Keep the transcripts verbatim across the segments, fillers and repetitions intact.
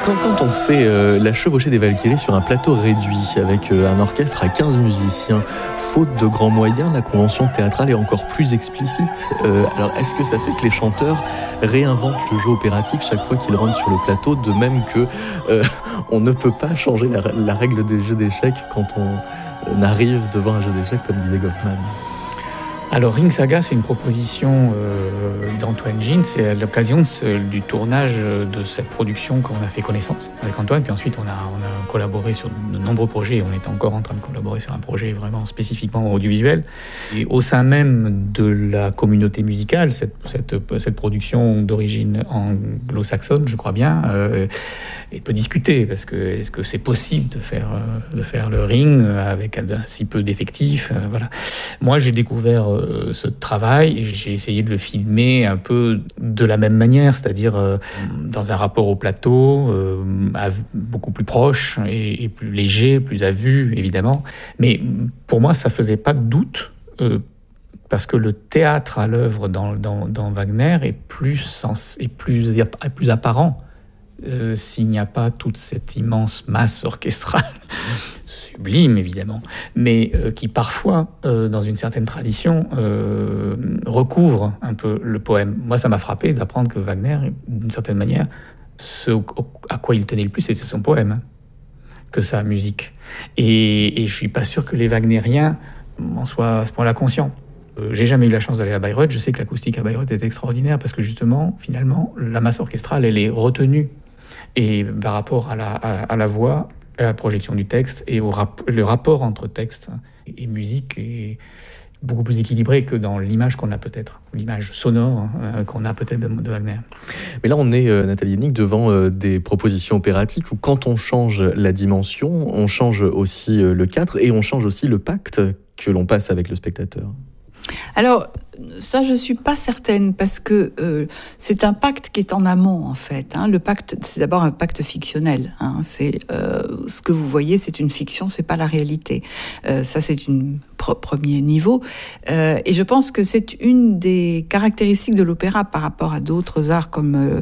Quand, quand on fait euh, La Chevauchée des Valkyries sur un plateau réduit avec euh, un orchestre à quinze musiciens, faute de grands moyens, la convention théâtrale est encore plus explicite. Euh, alors est-ce que ça fait que les chanteurs réinventent le jeu opératique chaque fois qu'ils rentrent sur le plateau, de même que euh, on ne peut pas changer la, la règle des jeux d'échecs quand on euh, arrive devant un jeu d'échecs, comme disait Goffman? Alors Ring Saga, c'est une proposition euh, d'Antoine Gine. C'est à l'occasion de, du tournage de cette production qu'on a fait connaissance avec Antoine. Puis ensuite, on a, on a collaboré sur de nombreux projets. On est encore en train de collaborer sur un projet vraiment spécifiquement audiovisuel. Et au sein même de la communauté musicale, cette, cette, cette production d'origine anglo-saxonne, je crois bien, euh, et peut discuter, parce que est-ce que c'est possible de faire, de faire le Ring avec si peu d'effectifs, euh, voilà. Moi, j'ai découvert euh, ce travail et j'ai essayé de le filmer un peu de la même manière, c'est-à-dire euh, dans un rapport au plateau, euh, à, beaucoup plus proche et, et plus léger, plus à vue, évidemment. Mais pour moi, ça faisait pas de doute, euh, parce que le théâtre à l'œuvre dans, dans, dans Wagner est plus, sens, est plus, est plus apparent. Euh, s'il n'y a pas toute cette immense masse orchestrale, sublime évidemment, mais euh, qui parfois, euh, dans une certaine tradition, euh, recouvre un peu le poème. Moi, ça m'a frappé d'apprendre que Wagner, d'une certaine manière, ce à quoi il tenait le plus, c'était son poème, que sa musique. Et, et je suis pas sûr que les wagnériens en soient à ce point-là conscients. Euh, j'ai jamais eu la chance d'aller à Bayreuth. Je sais que l'acoustique à Bayreuth est extraordinaire parce que justement, finalement, la masse orchestrale, elle est retenue. Et par rapport à la, à, à la voix, à la projection du texte et au rap- le rapport entre texte et musique est beaucoup plus équilibré que dans l'image qu'on a peut-être, l'image sonore euh, qu'on a peut-être de, de Wagner. Mais là, on est, euh, Nathalie Hennig, devant euh, des propositions opératiques où quand on change la dimension, on change aussi euh, le cadre et on change aussi le pacte que l'on passe avec le spectateur. Alors, ça, je suis pas certaine, parce que euh, c'est un pacte qui est en amont, en fait. Hein. Le pacte, c'est d'abord un pacte fictionnel. Hein. C'est euh, ce que vous voyez, c'est une fiction, c'est pas la réalité. Euh, ça, c'est un pro- premier niveau. Euh, et je pense que c'est une des caractéristiques de l'opéra par rapport à d'autres arts comme euh,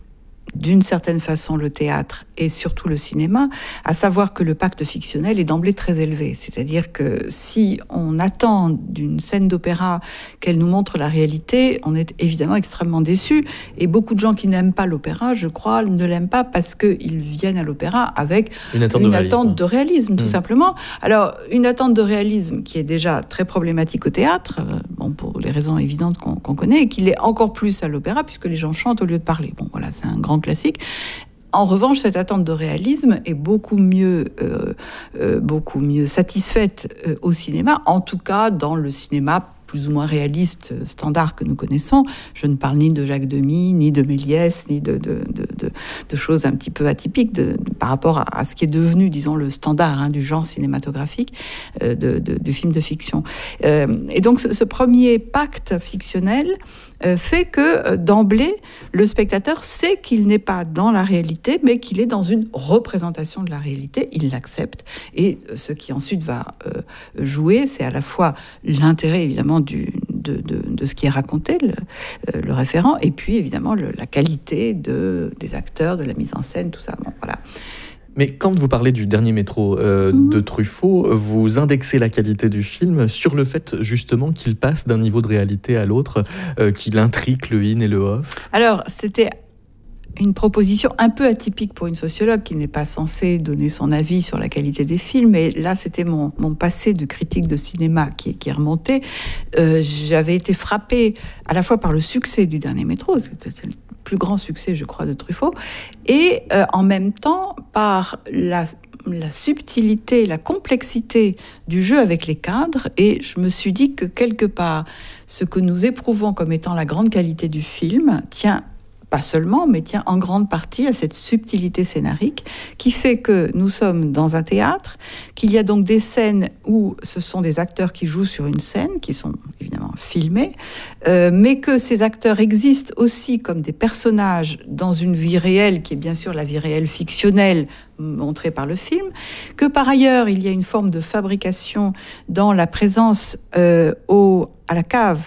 d'une certaine façon le théâtre et surtout le cinéma, à savoir que le pacte fictionnel est d'emblée très élevé. C'est-à-dire que si on attend d'une scène d'opéra qu'elle nous montre la réalité, on est évidemment extrêmement déçu. Et beaucoup de gens qui n'aiment pas l'opéra, je crois, ne l'aiment pas parce qu'ils viennent à l'opéra avec une attente, une de, attente réalisme. de réalisme, tout mmh. simplement. Alors, une attente de réalisme qui est déjà très problématique au théâtre, euh, bon, pour les raisons évidentes qu'on, qu'on connaît, et qui l'est encore plus à l'opéra, puisque les gens chantent au lieu de parler. Bon, voilà, c'est un grand classique. En revanche, cette attente de réalisme est beaucoup mieux, euh, euh, beaucoup mieux satisfaite euh, au cinéma, en tout cas dans le cinéma plus ou moins réaliste, standard que nous connaissons. Je ne parle ni de Jacques Demy, ni de Méliès, ni de, de, de, de, de choses un petit peu atypiques de, de, par rapport à, à ce qui est devenu, disons, le standard hein, du genre cinématographique euh, de, de, du film de fiction. Euh, et donc, ce, ce premier pacte fictionnel euh, fait que, euh, d'emblée, le spectateur sait qu'il n'est pas dans la réalité, mais qu'il est dans une représentation de la réalité. Il l'accepte. Et euh, ce qui ensuite va euh, jouer, c'est à la fois l'intérêt, évidemment, Du, de, de, de ce qui est raconté, le, euh, le référent, et puis évidemment le, la qualité de, des acteurs, de la mise en scène, tout ça. Bon, voilà. Mais quand vous parlez du dernier métro euh, mmh. de Truffaut, vous indexez la qualité du film sur le fait justement qu'il passe d'un niveau de réalité à l'autre, euh, qu'il intrigue le in et le off. Alors, c'était une proposition un peu atypique pour une sociologue qui n'est pas censée donner son avis sur la qualité des films. Et là, c'était mon, mon passé de critique de cinéma qui, qui est remonté. Euh, j'avais été frappée à la fois par le succès du dernier métro, c'était le plus grand succès, je crois, de Truffaut, et euh, en même temps par la, la subtilité, la complexité du jeu avec les cadres. Et je me suis dit que quelque part, ce que nous éprouvons comme étant la grande qualité du film tient pas seulement, mais tient en grande partie à cette subtilité scénarique qui fait que nous sommes dans un théâtre, qu'il y a donc des scènes où ce sont des acteurs qui jouent sur une scène, qui sont évidemment filmés, euh, mais que ces acteurs existent aussi comme des personnages dans une vie réelle, qui est bien sûr la vie réelle fictionnelle montrée par le film, que par ailleurs il y a une forme de fabrication dans la présence euh, au, à la cave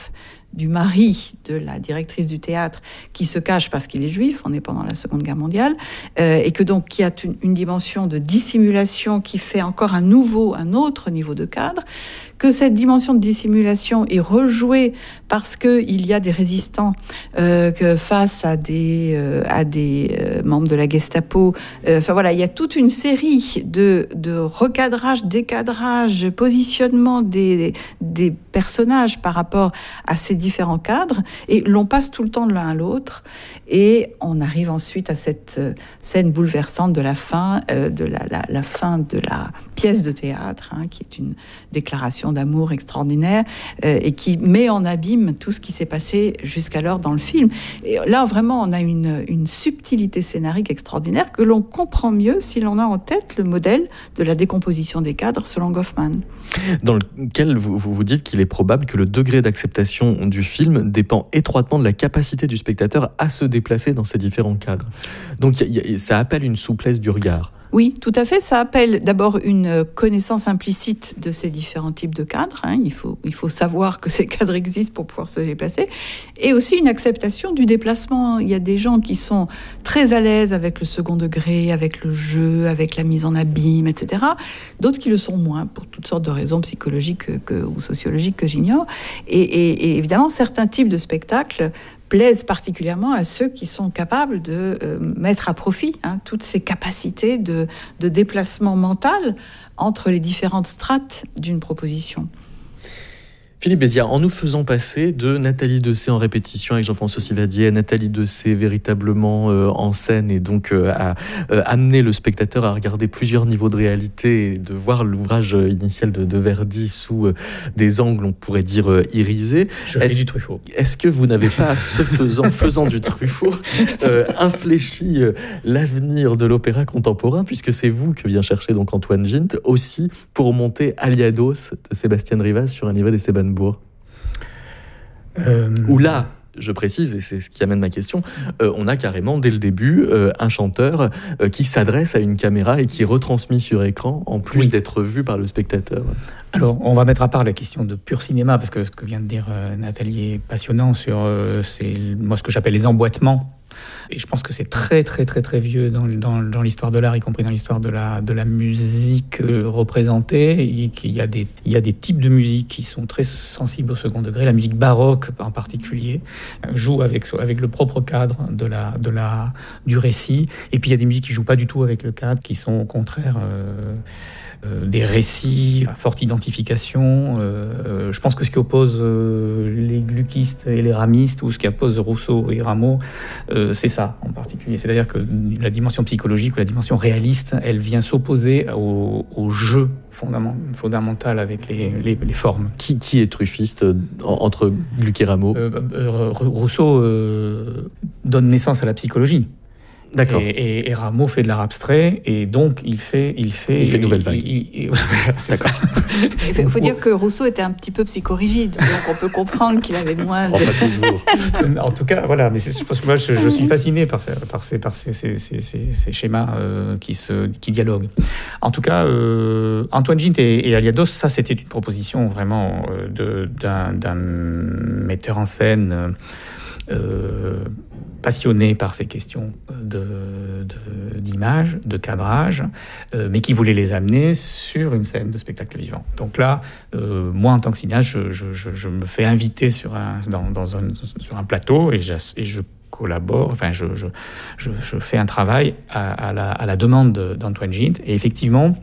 du mari de la directrice du théâtre qui se cache parce qu'il est juif, on est pendant la Seconde Guerre mondiale, euh, et que donc il y a une, une dimension de dissimulation qui fait encore un nouveau, un autre niveau de cadre, que cette dimension de dissimulation est rejouée parce qu'il y a des résistants euh, que face à des, euh, à des euh, membres de la Gestapo. Euh, enfin voilà, il y a toute une série de, de recadrage, décadrage, positionnement des, des personnages par rapport à ces différents cadres, et l'on passe tout le temps de l'un à l'autre, et on arrive ensuite à cette euh, scène bouleversante de la fin, euh, de la, la, la fin de la pièce de théâtre, hein, qui est une déclaration d'amour extraordinaire euh, et qui met en abîme tout ce qui s'est passé jusqu'alors dans le film. Et là, vraiment, on a une, une subtilité scénarique extraordinaire que l'on comprend mieux si l'on a en tête le modèle de la décomposition des cadres selon Goffman. Dans lequel vous vous, vous dites qu'il est probable que le degré d'acceptation du film dépend étroitement de la capacité du spectateur à se déplacer dans ces différents cadres. Donc y a, y a, ça appelle une souplesse du regard. Oui, tout à fait. Ça appelle d'abord une connaissance implicite de ces différents types de cadres. Hein. Il faut, il faut savoir que ces cadres existent pour pouvoir se déplacer. Et aussi une acceptation du déplacement. Il y a des gens qui sont très à l'aise avec le second degré, avec le jeu, avec la mise en abîme, et cetera. D'autres qui le sont moins, pour toutes sortes de raisons psychologiques que, que, ou sociologiques que j'ignore. Et, et, et évidemment, certains types de spectacles plaisent particulièrement à ceux qui sont capables de euh, mettre à profit hein, toutes ces capacités de, de déplacement mental entre les différentes strates d'une proposition. Philippe Béziard, en nous faisant passer de Nathalie Dessay en répétition avec Jean-François Sivadier à Nathalie Dessay véritablement euh, en scène, et donc euh, à euh, amener le spectateur à regarder plusieurs niveaux de réalité et de voir l'ouvrage initial de, de Verdi sous euh, des angles, on pourrait dire, euh, irisés. Je fais du Truffaut. Est-ce que vous n'avez pas, ce faisant, faisant du Truffaut, euh, infléchi euh, l'avenir de l'opéra contemporain, puisque c'est vous que vient chercher donc Antoine Gint, aussi pour monter Aliados de Sébastien Rivas sur un livret des Sebanbourg? Euh... Où là, je précise, et c'est ce qui amène ma question, euh, on a carrément dès le début euh, un chanteur euh, qui s'adresse à une caméra et qui est retransmis sur écran, en plus oui. d'être vu par le spectateur. Alors, on va mettre à part la question de pur cinéma, parce que ce que vient de dire euh, Nathalie est passionnant sur euh, c'est, moi, ce que j'appelle les emboîtements. Et je pense que c'est très, très, très, très vieux dans, dans, dans l'histoire de l'art, y compris dans l'histoire de la, de la musique euh, représentée. Et qu'il y a des, il y a des types de musique qui sont très sensibles au second degré. La musique baroque, en particulier, joue avec, avec le propre cadre de la, de la, du récit. Et puis, il y a des musiques qui ne jouent pas du tout avec le cadre, qui sont au contraire... Euh, Euh, des récits à forte identification. Euh, je pense que ce qui oppose euh, les gluckistes et les ramistes, ou ce qui oppose Rousseau et Rameau, euh, c'est ça en particulier. C'est-à-dire que la dimension psychologique ou la dimension réaliste, elle vient s'opposer au, au jeu fondamental avec les, les, les formes. Qui, qui est truffiste entre Gluck et Rameau? euh, euh, Rousseau euh, donne naissance à la psychologie. D'accord. Et, et, et Rameau fait de l'art abstrait, et donc il fait... Il fait, il fait nouvelle vague. Il, il, il, c'est D'accord. Il faut, faut dire que Rousseau était un petit peu psychorigide, donc on peut comprendre qu'il avait moins de... Oh, pas toujours. En tout cas, voilà, mais c'est, parce que moi je, je suis fasciné par ces, par ces, par ces, ces, ces, ces, ces schémas euh, qui, se, qui dialoguent. En tout cas, euh, Antoine Gint et, et Aliados, ça c'était une proposition vraiment euh, de, d'un, d'un metteur en scène... Euh, passionné par ces questions de, de, d'image, de cadrage, euh, mais qui voulait les amener sur une scène de spectacle vivant. Donc là, euh, moi, en tant que cinéaste, je, je, je, je me fais inviter sur un, dans, dans un, sur un plateau et, et je collabore, enfin, je, je, je, je fais un travail à, à, la, à la demande d'Antoine Gint. Et effectivement,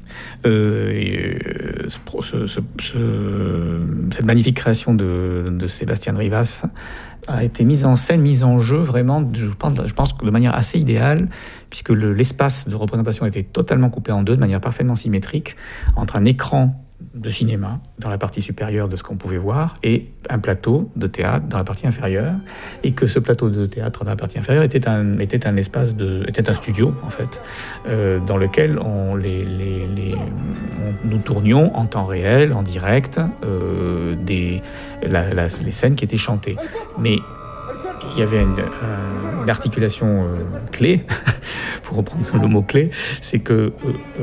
Euh, et, euh, ce, ce, ce, cette magnifique création de, de Sébastien Rivas a été mise en scène, mise en jeu vraiment, je pense, je pense de manière assez idéale, puisque le, l'espace de représentation était totalement coupé en deux, de manière parfaitement symétrique, entre un écran de cinéma dans la partie supérieure de ce qu'on pouvait voir et un plateau de théâtre dans la partie inférieure, et que ce plateau de théâtre dans la partie inférieure était un, était un espace de, était un studio en fait, euh, dans lequel on, les, les, les, on, nous tournions en temps réel, en direct, euh, des, la, la, les scènes qui étaient chantées. Mais il y avait une, euh, une articulation euh, clé, pour reprendre le mot clé, c'est que euh,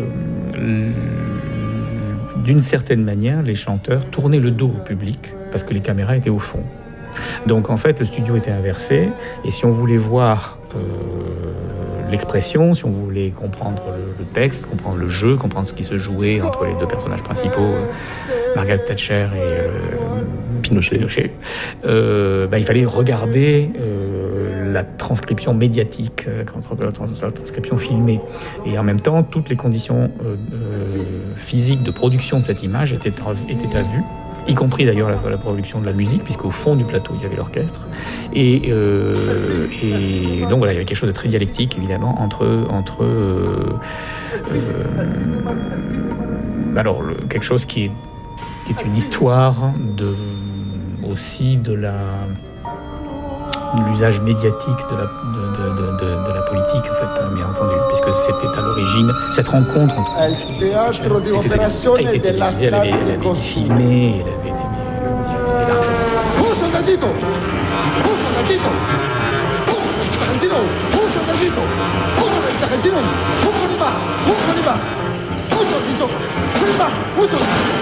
euh, d'une certaine manière, les chanteurs tournaient le dos au public parce que les caméras étaient au fond. Donc en fait, le studio était inversé, et si on voulait voir euh, l'expression, si on voulait comprendre le, le texte, comprendre le jeu, comprendre ce qui se jouait entre les deux personnages principaux, euh, Margaret Thatcher et euh, Pinochet, Pinochet euh, bah, il fallait regarder euh, la transcription médiatique, euh, la, trans- la transcription filmée. Et en même temps, toutes les conditions euh, euh, physiques de production de cette image étaient à, étaient à vue, y compris d'ailleurs la, la production de la musique, puisqu'au fond du plateau, il y avait l'orchestre. Et, euh, et donc voilà, il y avait quelque chose de très dialectique, évidemment, entre... entre euh, euh, alors, le, quelque chose qui est, qui est une histoire de, aussi de la... de l'usage médiatique de la, de, de, de, de, de la politique, en fait, bien entendu, puisque c'était à l'origine, cette rencontre entre était, a été télévisée, elle avait, elle avait été filmée, elle avait été diffusée largement. Un soldadito! Un soldadito! Un argentino! Un soldadito! Un argentino! Un Bolívar! Un Bolívar! Un soldadito! Bolívar! Un soldadito!